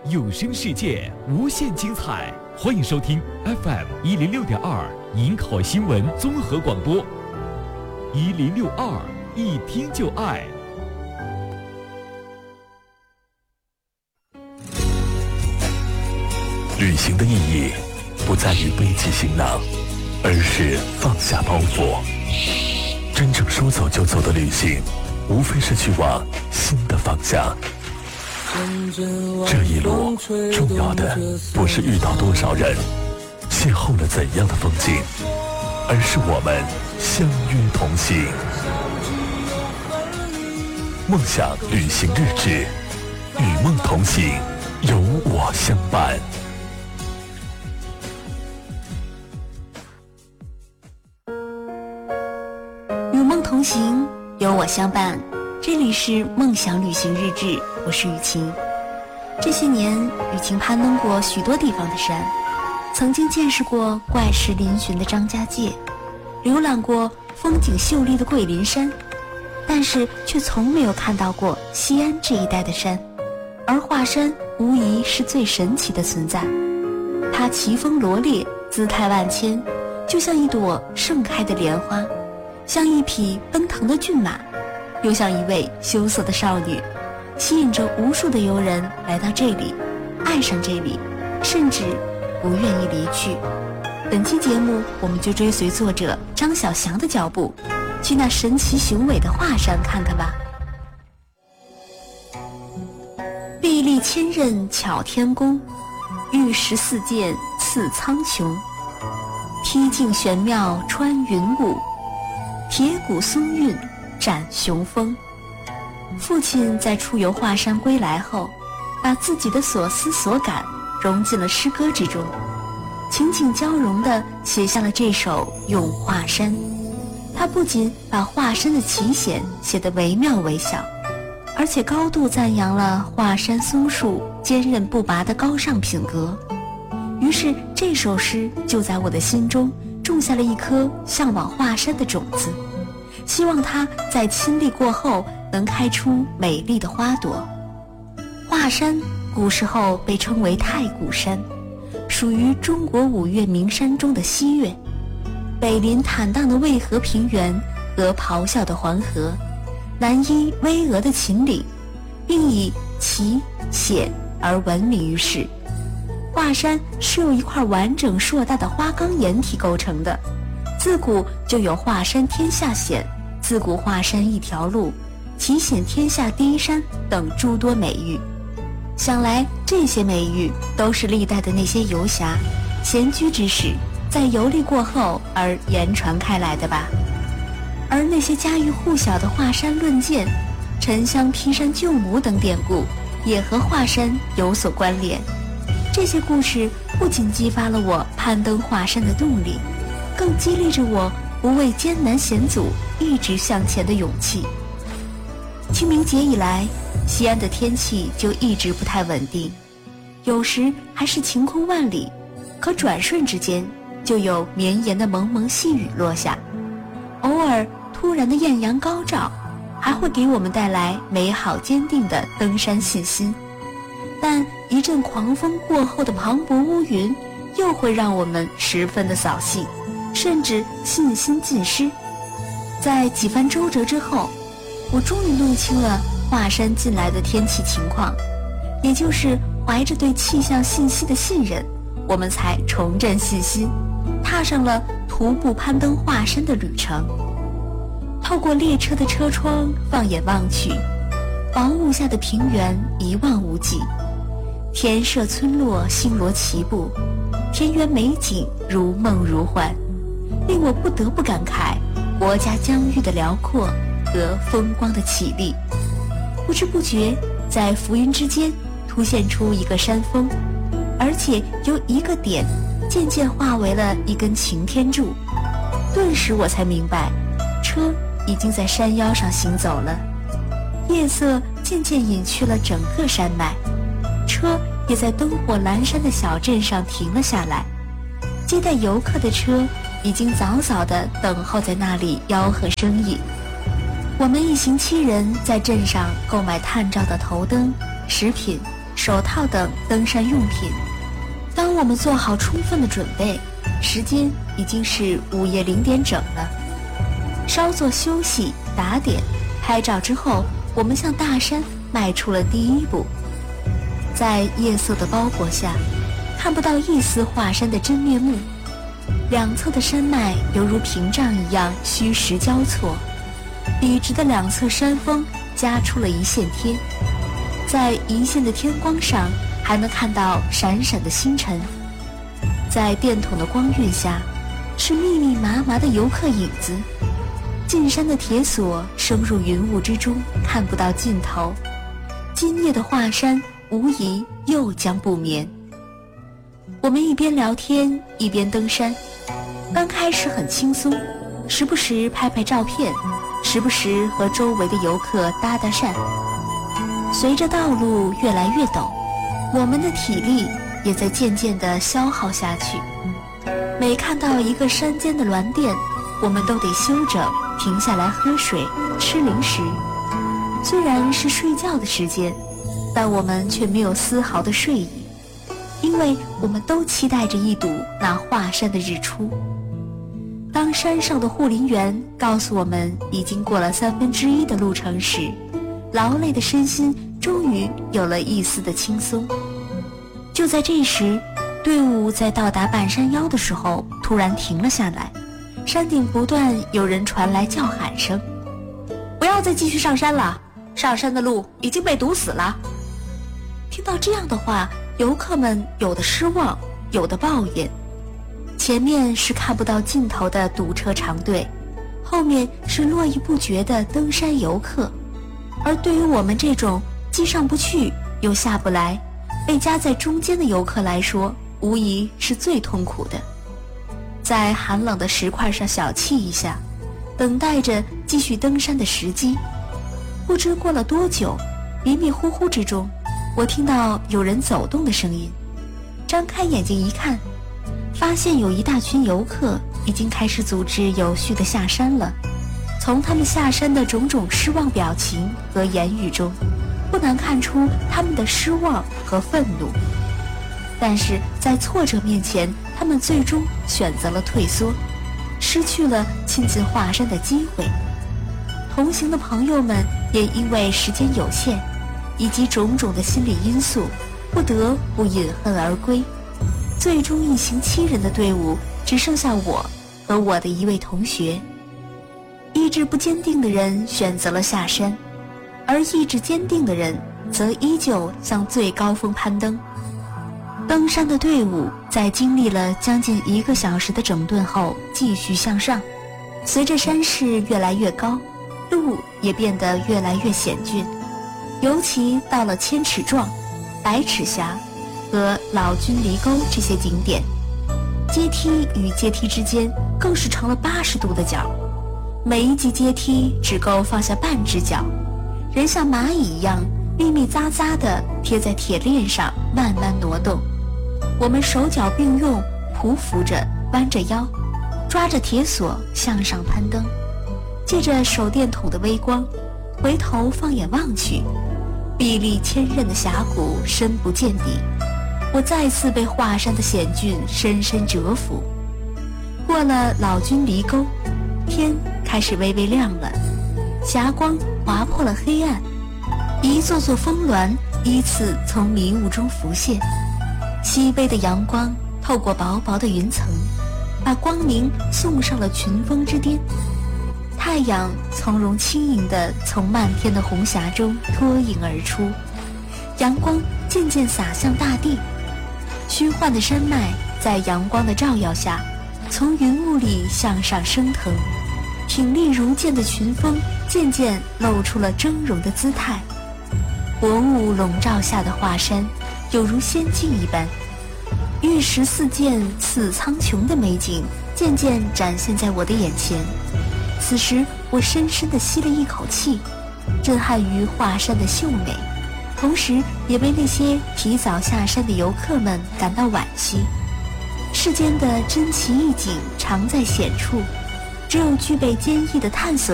有声世界无限精彩，欢迎收听 FM106.2营口新闻综合广播，1062一听就爱。旅行的意义不在于背起行囊，而是放下包袱。真正说走就走的旅行，无非是去往新的方向。这一路重要的不是遇到多少人，邂逅了怎样的风景，而是我们相约同行。梦想旅行日志，与梦同行，有我相伴。 与梦同行，有我相伴。这里是梦想旅行日志，我是雨晴。这些年，雨晴攀登过许多地方的山，曾经见识过怪石嶙峋的张家界，浏览过风景秀丽的桂林山，但是却从没有看到过西安这一带的山。而华山无疑是最神奇的存在，它奇峰罗列，姿态万千，就像一朵盛开的莲花，像一匹奔腾的骏马，又像一位羞涩的少女，吸引着无数的游人来到这里，爱上这里，甚至不愿意离去。本期节目，我们就追随作者张小祥的脚步，去那神奇雄伟的华山看看吧。臂力千仞巧天工，玉石四剑刺苍穹。梯径玄妙穿云雾，铁骨松韵展雄风。父亲在出游华山归来后，把自己的所思所感融进了诗歌之中，情景交融地写下了这首《咏华山》。他不仅把华山的奇险写得惟妙惟肖，而且高度赞扬了华山松树坚韧不拔的高尚品格。于是这首诗就在我的心中种下了一颗向往华山的种子，希望它在亲历过后能开出美丽的花朵。华山古时候被称为太谷山，属于中国五岳名山中的西岳，北临坦荡的渭河平原和咆哮的黄河，南依巍峨的秦岭，并以奇险而闻名于世。华山是由一块完整硕大的花岗岩体构成的，自古就有华山天下险、自古华山一条路、奇险天下第一山等诸多美誉。想来这些美誉都是历代的那些游侠、闲居之士在游历过后而言传开来的吧。而那些家喻户晓的华山论剑、沉香劈山救母等典故也和华山有所关联。这些故事不仅激发了我攀登华山的动力，更激励着我不畏艰难险阻，一直向前的勇气。清明节以来，西安的天气就一直不太稳定，有时还是晴空万里，可转瞬之间就有绵延的蒙蒙细雨落下，偶尔突然的艳阳高照，还会给我们带来美好坚定的登山信心。但一阵狂风过后的磅礴乌云，又会让我们十分的扫兴，甚至信心尽失。在几番周折之后，我终于弄清了华山近来的天气情况，也就是怀着对气象信息的信任，我们才重振信心，踏上了徒步攀登华山的旅程。透过列车的车窗放眼望去，薄雾下的平原一望无际，田舍村落星罗棋布，田园美景如梦如幻，令我不得不感慨国家疆域的辽阔和风光的绮丽。不知不觉，在浮云之间凸现出一个山峰，而且由一个点渐渐化为了一根擎天柱。顿时我才明白，车已经在山腰上行走了。夜色渐渐隐去了整个山脉，车也在灯火阑珊的小镇上停了下来。接待游客的车已经早早地等候在那里吆喝生意。我们一行7人在镇上购买探照的头灯、食品， 手套等登山用品。当我们做好充分的准备，时间已经是午夜0点整了。稍作休息、打点、拍照之后，我们向大山迈出了第一步。在夜色的包裹下，看不到一丝华山的真面目，两侧的山脉犹如屏障一样虚实交错，笔直的两侧山峰夹出了一线天，在一线的天光上还能看到闪闪的星辰，在电筒的光晕下是密密麻麻的游客影子，进山的铁索深入云雾之中，看不到尽头。今夜的华山无疑又将不眠。我们一边聊天一边登山，刚开始很轻松，时不时拍拍照片，时不时和周围的游客搭搭讪。随着道路越来越陡，我们的体力也在渐渐地消耗下去。每看到一个山间的銮殿，我们都得休整，停下来喝水、吃零食。虽然是睡觉的时间，但我们却没有丝毫的睡意，因为我们都期待着一睹那华山的日出。当山上的护林员告诉我们已经过了1/3的路程时，劳累的身心终于有了一丝的轻松。就在这时，队伍在到达半山腰的时候突然停了下来，山顶不断有人传来叫喊声：“不要再继续上山了，上山的路已经被堵死了。”听到这样的话，游客们有的失望，有的抱怨。前面是看不到尽头的堵车长队，后面是络绎不绝的登山游客，而对于我们这种既上不去又下不来，被夹在中间的游客来说，无疑是最痛苦的。在寒冷的石块上小憩一下，等待着继续登山的时机。不知过了多久，迷迷糊糊之中，我听到有人走动的声音，张开眼睛一看，发现有一大群游客已经开始组织有序地下山了。从他们下山的种种失望表情和言语中，不难看出他们的失望和愤怒。但是在挫折面前，他们最终选择了退缩，失去了亲近华山的机会。同行的朋友们也因为时间有限，以及种种的心理因素，不得不饮恨而归。最终一行7人的队伍只剩下我和我的一位同学。意志不坚定的人选择了下山，而意志坚定的人则依旧向最高峰攀登。登山的队伍在经历了将近1个小时的整顿后继续向上。随着山势越来越高，路也变得越来越险峻，尤其到了千尺撞、百尺峡和老君离沟这些景点，阶梯与阶梯之间更是成了80度的角，每一级阶梯只够放下半只脚，人像蚂蚁一样密密匝匝地贴在铁链上慢慢挪动。我们手脚并用，匍匐着，弯着腰，抓着铁索向上攀登。借着手电筒的微光，回头放眼望去，壁立千仞的峡谷深不见底，我再次被华山的险峻深深折服。过了老君离沟，天开始微微亮了，霞光划破了黑暗，一座座峰峦依次从迷雾中浮现，熹微的阳光透过薄薄的云层，把光明送上了群峰之巅。太阳从容轻盈地从漫天的红霞中脱颖而出，阳光渐渐洒向大地，虚幻的山脉在阳光的照耀下从云雾里向上升腾，挺立如剑的群峰渐渐露出了峥嵘的姿态。薄雾笼罩下的华山有如仙境一般，玉石四溅刺苍穹的美景渐渐展现在我的眼前。此时我深深地吸了一口气，震撼于华山的秀美，同时也为那些提早下山的游客们感到惋惜。世间的珍奇异景常在险处，只有具备坚毅的探索